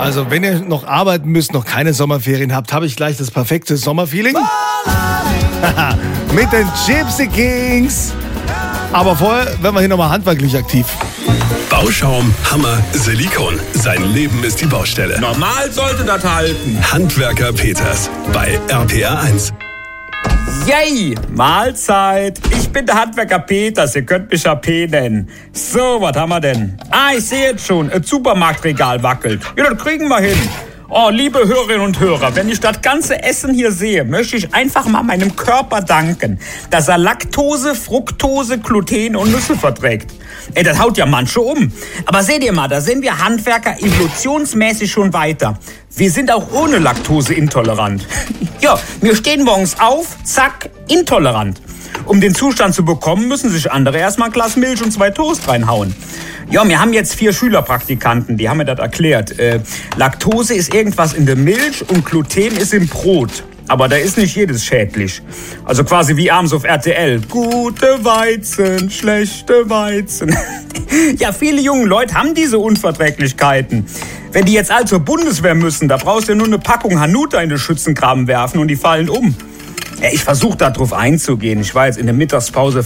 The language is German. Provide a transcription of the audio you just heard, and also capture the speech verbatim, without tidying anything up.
Also wenn ihr noch arbeiten müsst, noch keine Sommerferien habt, habe ich gleich das perfekte Sommerfeeling. Mit den Gypsy Kings. Aber vorher werden wir hier nochmal handwerklich aktiv. Bauschaum, Hammer, Silikon. Sein Leben ist die Baustelle. Normal sollte das halten. Handwerker Peters bei R P R eins. Yay, Mahlzeit. Ich bin der Handwerker Peters, ihr könnt mich A P nennen. So, was haben wir denn? Ah, ich sehe jetzt schon, ein Supermarktregal wackelt. Ja, das kriegen wir hin. Oh, liebe Hörerinnen und Hörer, wenn ich das ganze Essen hier sehe, möchte ich einfach mal meinem Körper danken, dass er Laktose, Fructose, Gluten und Nüsse verträgt. Ey, das haut ja manche um. Aber seht ihr mal, da sind wir Handwerker evolutionsmäßig schon weiter. Wir sind auch ohne Laktose intolerant. Ja, wir stehen morgens auf, zack, intolerant. Um den Zustand zu bekommen, müssen sich andere erstmal ein Glas Milch und zwei Toast reinhauen. Ja, wir haben jetzt vier Schülerpraktikanten, die haben mir das erklärt. Äh, Laktose ist irgendwas in der Milch und Gluten ist im Brot. Aber da ist nicht jedes schädlich. Also quasi wie abends auf R T L. Gute Weizen, schlechte Weizen. Ja, viele junge Leute haben diese Unverträglichkeiten. Wenn die jetzt all zur Bundeswehr müssen, da brauchst du ja nur eine Packung Hanuta in den Schützengraben werfen und die fallen um. Ja, ich versuche da drauf einzugehen. Ich war jetzt in der Mittagspause